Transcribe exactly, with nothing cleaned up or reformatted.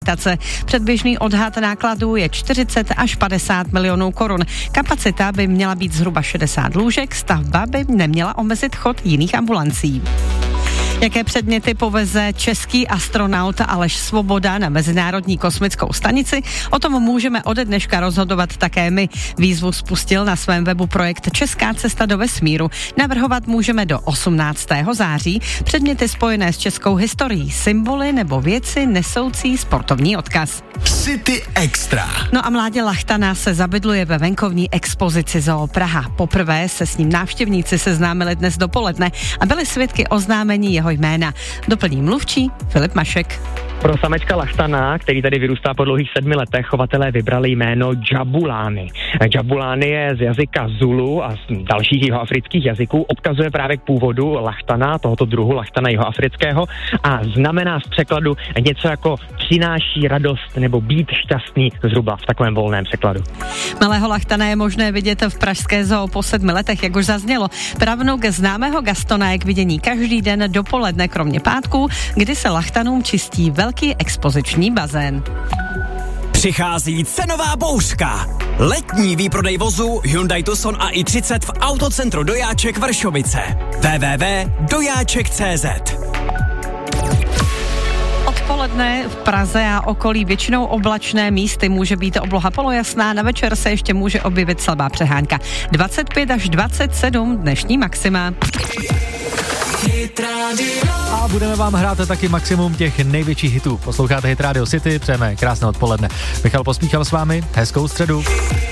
rehabilitace. Předběžný odhad nákladů je čtyřicet až padesát milionů korun. Kapacita by měla být zhruba šedesát lůžek, stavba by neměla omezit chod jiných ambulancí. Jaké předměty poveze český astronaut Aleš Svoboda na Mezinárodní kosmickou stanici? O tom můžeme ode dneška rozhodovat také my. Výzvu spustil na svém webu projekt Česká cesta do vesmíru. Navrhovat můžeme do osmnáctého září předměty spojené s českou historií, symboly nebo věci nesoucí sportovní odkaz. City Extra. No a Mládě Lachtana se zabydluje ve venkovní expozici Zoo Praha. Poprvé se s ním návštěvníci seznámili dnes dopoledne a byli svědky oznámení jeho jména. Doplní mluvčí Filip Mašek. Pro samečka Lachtana, který tady vyrůstá po dlouhých sedmi letech, chovatelé vybrali jméno Džabulány. Džabulány je z jazyka Zulu a z dalších jihoafrických jazyků, odkazuje právě k původu Lachtana, tohoto druhu Lachtana jihoafrického, a znamená v překladu něco jako přináší radost nebo být šťastný, zhruba v takovém volném překladu. Malého Lachtana je možné vidět v pražské zoo po sedmi letech, jak už zaznělo. Pravnuk známého Gastona je k vidění každý den dopoledne, kromě pátků, kdy se Lachtanům čistí velký expoziční bazén. Přichází cenová bouřka. Letní výprodej vozu Hyundai Tucson a i třicet v Autocentru Dojáček Vršovice. w w w tečka dojáček tečka cé zet. Odpoledne v Praze a okolí většinou oblačné, místy může být obloha polojasná, na večer se ještě může objevit slabá přehánka. dvacet pět až dvacet sedm dnešní maxima. A budeme vám hrát taky maximum těch největších hitů. Posloucháte Hit Radio City, přejeme krásné odpoledne. Michal Pospíchal s vámi, hezkou středu.